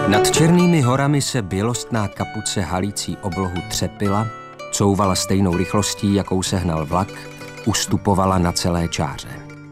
Nad Černými horami se bělostná kapuce halící oblohu třepila, couvala stejnou rychlostí, jakou se hnal vlak, ustupovala na celé čáře.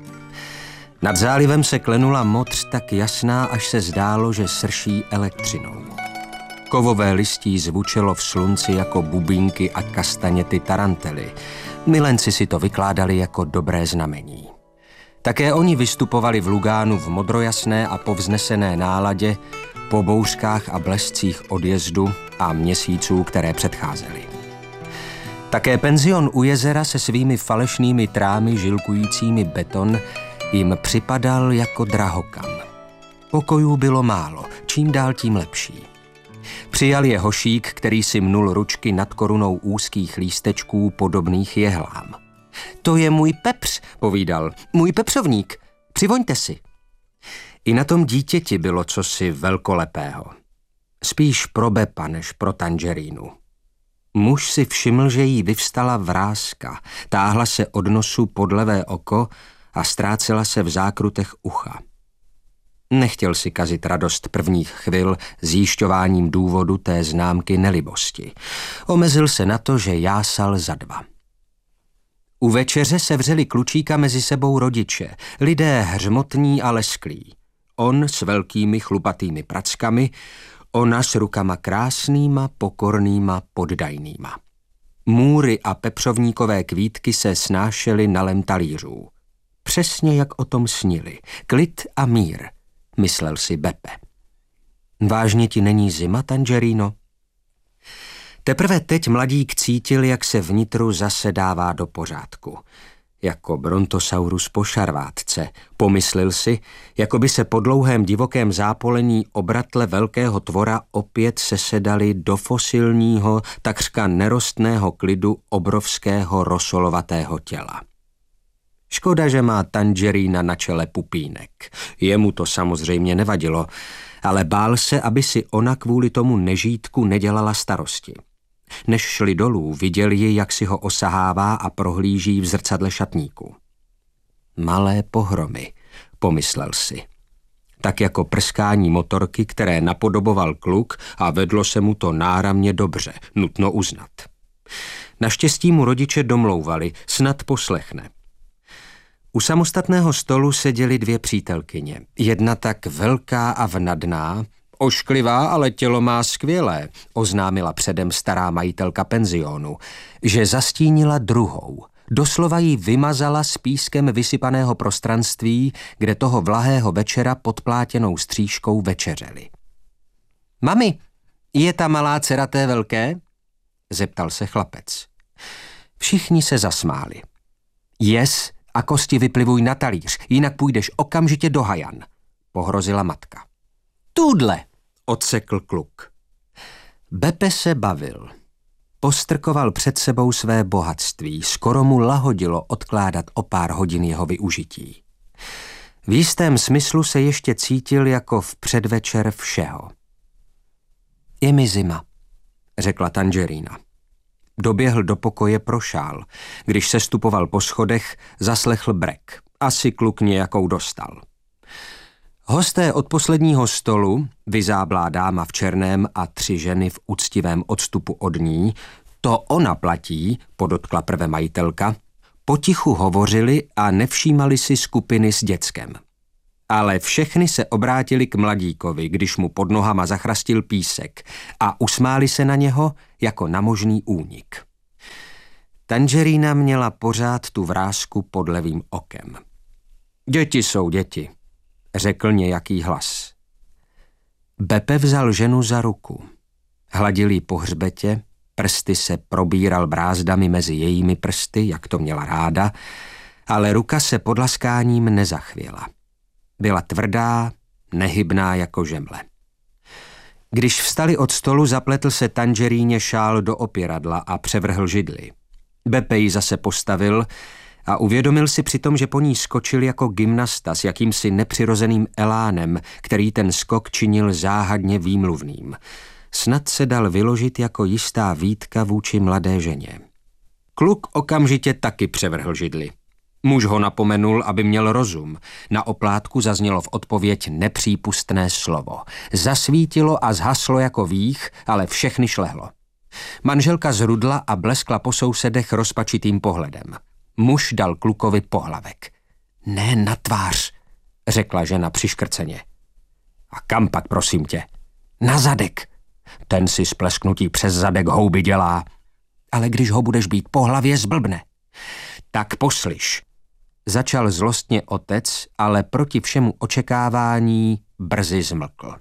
Nad zálivem se klenula modř tak jasná, až se zdálo, že srší elektřinou. Kovové listí zvučelo v slunci jako bubínky a kastaněty tarantely. Milenci si to vykládali jako dobré znamení. Také oni vystupovali v Lugánu v modrojasné a povznesené náladě, po bouřkách a blescích odjezdu a měsíců, které předcházely. Také penzion u jezera se svými falešnými trámy žilkujícími beton jim připadal jako drahokam. Pokojů bylo málo, čím dál tím lepší. Přijal je hošík, který si mnul ručky nad korunou úzkých lístečků podobných jehlám. To je můj pepř, povídal, můj pepřovník, přivoňte si. I na tom dítěti bylo cosi velkolepého. Spíš pro Bepa než pro Tangerínu. Muž si všiml, že jí vyvstala vrázka, táhla se od nosu pod levé oko a ztrácela se v zákrutech ucha. Nechtěl si kazit radost prvních chvil zjišťováním důvodu té známky nelibosti. Omezil se na to, že jásal za dva. U večeře se vřeli klučíka mezi sebou rodiče, lidé hřmotní a lesklí. On s velkými chlupatými prackami, ona s rukama krásnýma, pokornýma, poddajnýma. Můry a pepřovníkové kvítky se snášely na lem talířů. Přesně jak o tom snili. Klid a mír, myslel si Beppe. Vážně ti není zima, Tangerino? Teprve teď mladík cítil, jak se vnitru zase dává do pořádku. Jako brontosaurus po šarvátce, pomyslel si, jako by se po dlouhém divokém zápolení obratle velkého tvora opět sesedali do fosilního, takřka nerostného klidu obrovského rosolovatého těla. Škoda, že má Tangerína na čele pupínek. Jemu to samozřejmě nevadilo, ale bál se, aby si ona kvůli tomu nežítku nedělala starosti. Než šli dolů, viděl ji, jak si ho osahává a prohlíží v zrcadle šatníku. Malé pohromy, pomyslel si. Tak jako prskání motorky, které napodoboval kluk a vedlo se mu to náramně dobře, nutno uznat. Naštěstí mu rodiče domlouvali, snad poslechne. U samostatného stolu seděly dvě přítelkyně. Jedna tak velká a vnadná, ošklivá, ale tělo má skvělé, oznámila předem stará majitelka penzionu, že zastínila druhou. Doslova jí vymazala s pískem vysypaného prostranství, kde toho vlahého večera pod plátěnou stříškou večeřeli. Mami, je ta malá dcera té velké? Zeptal se chlapec. Všichni se zasmáli. Jes a kosti vyplivuj na talíř, jinak půjdeš okamžitě do hajan, pohrozila matka. Tudle, odsekl kluk. Beppe se bavil. Postrkoval před sebou své bohatství, skoro mu lahodilo odkládat o pár hodin jeho využití. V jistém smyslu se ještě cítil jako v předvečer všeho. Je mi zima, řekla Tangerína. Doběhl do pokoje pro šál. Když sestupoval po schodech, zaslechl brek. Asi kluk nějakou dostal. Hosté od posledního stolu, vyzáblá dáma v černém a 3 ženy v úctivém odstupu od ní, to ona platí, podotkla prve majitelka, potichu hovořili a nevšímali si skupiny s děckem. Ale všechny se obrátili k mladíkovi, když mu pod nohama zachrastil písek a usmáli se na něho jako na možný únik. Tangerína měla pořád tu vrásku pod levým okem. Děti jsou děti, řekl nějaký hlas. Beppe vzal ženu za ruku. Hladil jí po hřbetě, prsty se probíral brázdami mezi jejími prsty, jak to měla ráda, ale ruka se pod laskáním nezachvěla. Byla tvrdá, nehybná jako žemle. Když vstali od stolu, zapletl se Tangeríně šál do opěradla a převrhl židli. Beppe ji zase postavil a uvědomil si přitom, že po ní skočil jako gymnasta s jakýmsi nepřirozeným elánem, který ten skok činil záhadně výmluvným. Snad se dal vyložit jako jistá výtka vůči mladé ženě. Kluk okamžitě taky převrhl židli. Muž ho napomenul, aby měl rozum. Na oplátku zaznělo v odpověď nepřípustné slovo. Zasvítilo a zhaslo jako vích, ale všechny šlehlo. Manželka zrudla a bleskla po sousedech rozpačitým pohledem. Muž dal klukovi pohlavek. Ne na tvář, řekla žena přiškrceně. A kam pak, prosím tě? Na zadek. Ten si splesknutí přes zadek houby dělá. Ale když ho budeš bít po hlavě, zblbne. Tak poslyš. Začal zlostně otec, ale proti všemu očekávání brzy zmlkl.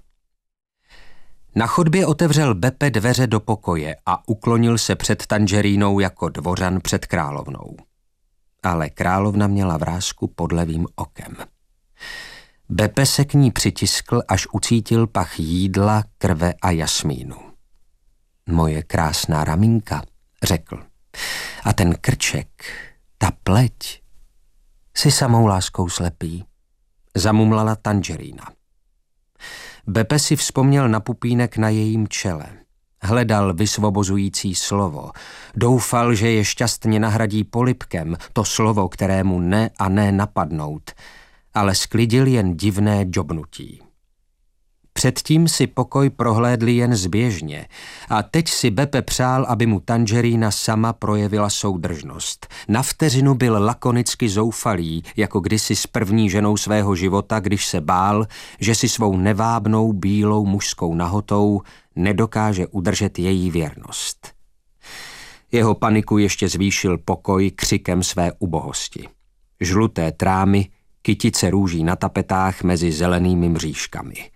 Na chodbě otevřel Beppe dveře do pokoje a uklonil se před Tangerínou jako dvořan před královnou. Ale královna měla vrásku pod levým okem. Beppe se k ní přitiskl, až ucítil pach jídla, krve a jasmínu. Moje krásná ramínka, řekl. A ten krček, ta pleť, jsi samou láskou slepý, zamumlala Tangerína. Beppe si vzpomněl na pupínek na jejím čele. Hledal vysvobozující slovo. Doufal, že je šťastně nahradí polibkem, to slovo, kterému ne a ne napadnout, ale sklidil jen divné džobnutí. Předtím si pokoj prohlédli jen zběžně a teď si Beppe přál, aby mu Tangerína sama projevila soudržnost. Na vteřinu byl lakonicky zoufalý, jako kdysi s první ženou svého života, když se bál, že si svou nevábnou bílou mužskou nahotou nedokáže udržet její věrnost. Jeho paniku ještě zvýšil pokoj křikem své ubohosti. Žluté trámy, kytice růží na tapetách mezi zelenými mřížkami.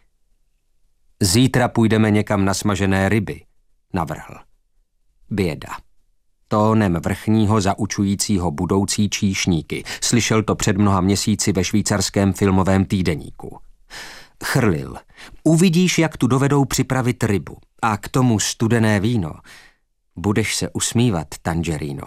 Zítra půjdeme někam na smažené ryby, navrhl. Běda. Tónem vrchního zaučujícího budoucí číšníky. Slyšel to před mnoha měsíci ve švýcarském filmovém týdeníku. Chrlil. Uvidíš, jak tu dovedou připravit rybu. A k tomu studené víno. Budeš se usmívat, Tangeríno.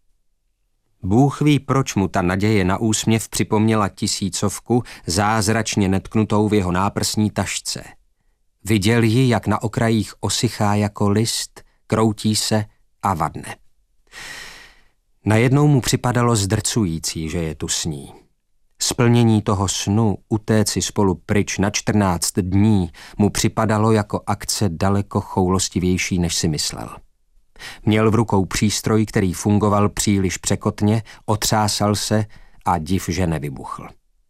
Bůh ví, proč mu ta naděje na úsměv připomněla tisícovku, zázračně netknutou v jeho náprsní tašce. Viděl ji, jak na okrajích osychá jako list, kroutí se a vadne. Najednou mu připadalo zdrcující, že je tu s ní. Splnění toho snu, utéci spolu pryč na 14 dní, mu připadalo jako akce daleko choulostivější, než si myslel. Měl v rukou přístroj, který fungoval příliš překotně, otřásal se a div, že nevybuchl.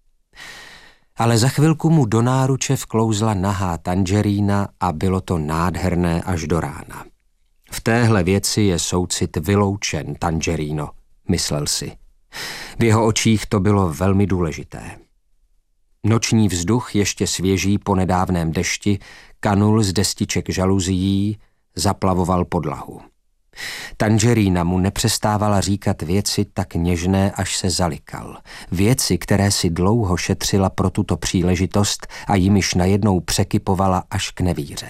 Ale za chvilku mu do náruče vklouzla nahá Tangerína a bylo to nádherné až do rána. V téhle věci je soucit vyloučen, Tangeríno, myslel si. V jeho očích to bylo velmi důležité. Noční vzduch, ještě svěží po nedávném dešti, kanul z destiček žaluzií, zaplavoval podlahu. Tangerína mu nepřestávala říkat věci tak něžné, až se zalikal. Věci, které si dlouho šetřila pro tuto příležitost a jimiž najednou překypovala až k nevíře.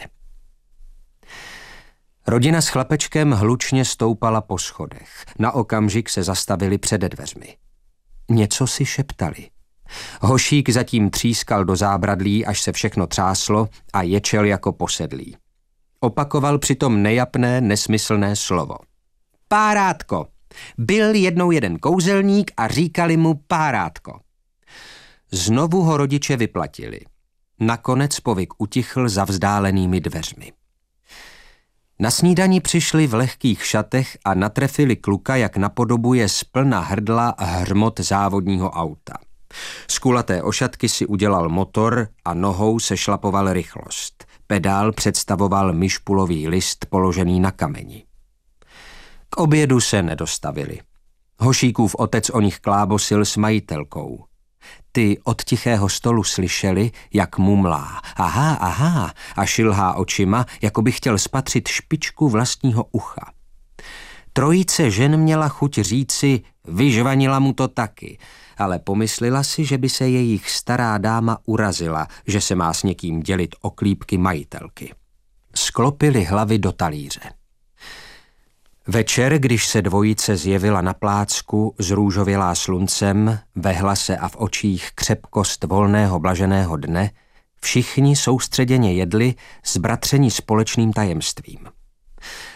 Rodina s chlapečkem hlučně stoupala po schodech. Na okamžik se zastavili před dveřmi. Něco si šeptali. Hošík zatím třískal do zábradlí, až se všechno třáslo a ječel jako posedlý. Opakoval přitom nejapné, nesmyslné slovo. Párátko. Byl jednou jeden kouzelník a říkali mu párátko. Znovu ho rodiče vyplatili. Nakonec povyk utichl za vzdálenými dveřmi. Na snídani přišli v lehkých šatech a natrefili kluka, jak napodobuje z plna hrdla hřmot závodního auta. Z kulaté ošatky si udělal motor a nohou se šlapoval rychlost. Pedál představoval myšpulový list položený na kameni. K obědu se nedostavili. Hošíkův otec o nich klábosil s majitelkou. Ty od tichého stolu slyšeli, jak mumlá. Aha, aha, a šilhá očima, jako by chtěl spatřit špičku vlastního ucha. Trojice žen měla chuť říci, vyžvanila mu to taky, ale pomyslela si, že by se jejich stará dáma urazila, že se má s někým dělit o klípky majitelky. Sklopili hlavy do talíře. Večer, když se dvojice zjevila na plácku, zrůžovělá sluncem, ve hlase a v očích křepkost volného blaženého dne, všichni soustředěně jedli, zbratřeni společným tajemstvím.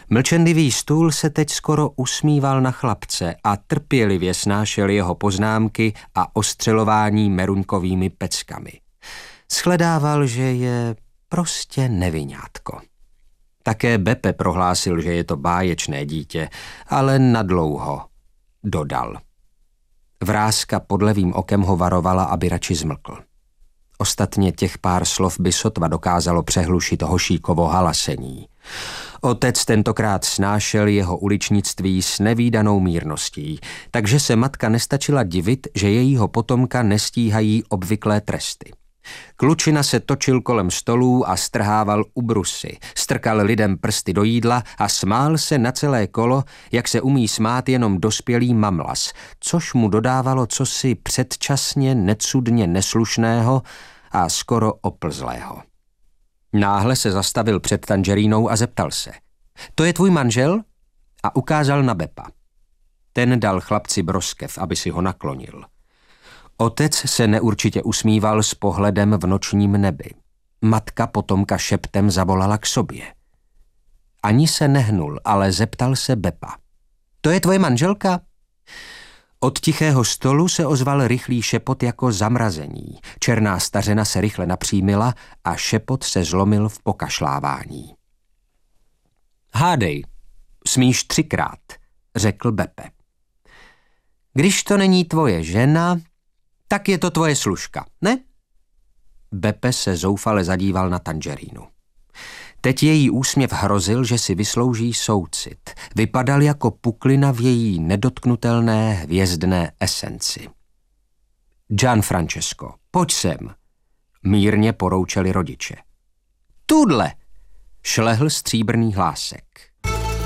Mlčenlivý stůl se teď skoro usmíval na chlapce a trpělivě snášel jeho poznámky a ostřelování meruňkovými peckami. Shledával, že je prostě neviňátko. Také Beppe prohlásil, že je to báječné dítě, ale nadlouho, dodal. Vrázka pod levým okem ho varovala, aby radši zmlkl. Ostatně těch pár slov by sotva dokázalo přehlušit Hošíkovo halasení. Otec tentokrát snášel jeho uličnictví s nevídanou mírností, takže se matka nestačila divit, že jejího potomka nestíhají obvyklé tresty. Klučina se točil kolem stolů a strhával ubrusy, strkal lidem prsty do jídla a smál se na celé kolo, jak se umí smát jenom dospělý mamlas, což mu dodávalo cosi předčasně necudně neslušného a skoro oplzlého. Náhle se zastavil před Tangerínou a zeptal se. To je tvůj manžel? A ukázal na Beppa. Ten dal chlapci broskev, aby si ho naklonil. Otec se neurčitě usmíval s pohledem v nočním nebi. Matka potomka šeptem zavolala k sobě. Ani se nehnul, ale zeptal se Beppa. To je tvoje manželka? Od tichého stolu se ozval rychlý šepot jako zamrazení. Černá stařena se rychle napřímila a šepot se zlomil v pokašlávání. Hádej, smíš 3krát, řekl Beppe. Když to není tvoje žena, tak je to tvoje služka, ne? Beppe se zoufale zadíval na Tangerínu. Teď její úsměv hrozil, že si vyslouží soucit. Vypadal jako puklina v její nedotknutelné hvězdné esenci. Gianfrancesco, pojď sem, mírně poroučeli rodiče. Tudle, šlehl stříbrný hlásek.